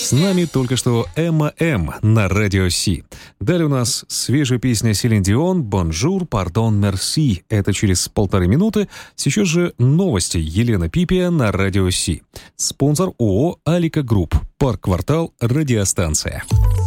С нами только что Эмма М на Радио Си. Далее у нас свежая песня Селин Дион «Бонжур, пардон, мерси». Это через 1,5 минуты. Сейчас же новости Елена Пипия на Радио Си. Спонсор ООО «Алика Групп». Парк-квартал «Радиостанция».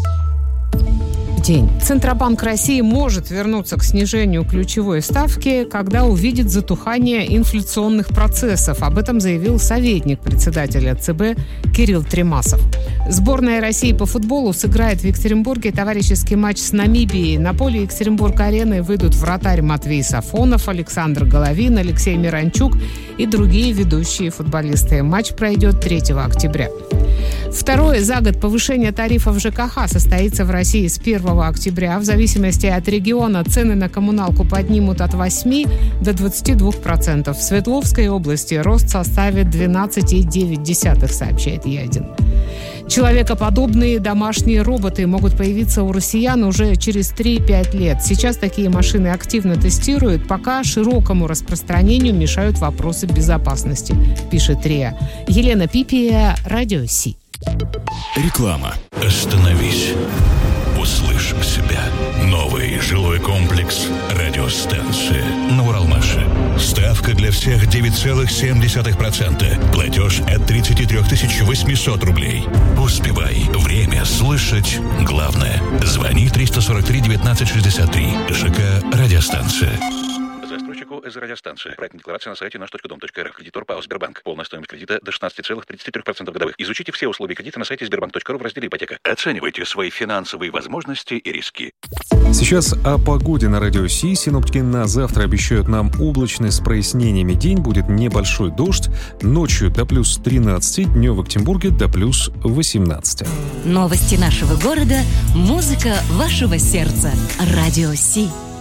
День. Центробанк России может вернуться к снижению ключевой ставки, когда увидит затухание инфляционных процессов. Об этом заявил советник председателя ЦБ Кирилл Тремасов. Сборная России по футболу сыграет в Екатеринбурге товарищеский матч с Намибией. На поле Екатеринбург-арены выйдут вратарь Матвей Сафонов, Александр Головин, Алексей Миранчук и другие ведущие футболисты. Матч пройдет 3 октября. Второе за год повышение тарифов ЖКХ состоится в России с 1 октября. В зависимости от региона цены на коммуналку поднимут от 8 до 22%. В Свердловской области рост составит 12,9%, сообщает Е1. Человекоподобные домашние роботы могут появиться у россиян уже через 3-5 лет. Сейчас такие машины активно тестируют, пока широкому распространению мешают вопросы безопасности, пишет РИА. Елена Пипия, Радио Си. Реклама. Остановись. Услышь себя. Новый жилой комплекс «Радиостанция» на Уралмаше. Ставка для всех 9,7%. Платеж от 33 800 рублей. Успевай. Время слышать главное. Звони 343 19 63. ЖК «Радиостанция». Застройщику из радиостанции. Проектная декларация на сайте наш.дом.рф. Кредитор ПАО «Сбербанк». Полная стоимость кредита до 16,33% годовых. Изучите все условия кредита на сайте sberbank.ru в разделе «Ипотека». Оценивайте свои финансовые возможности и риски. Сейчас о погоде на Радио Си. Синоптики на завтра обещают нам облачный с прояснениями день. Будет небольшой дождь. Ночью до плюс 13, днем в Екатеринбурге до плюс 18. Новости нашего города, музыка вашего сердца. Радио Си.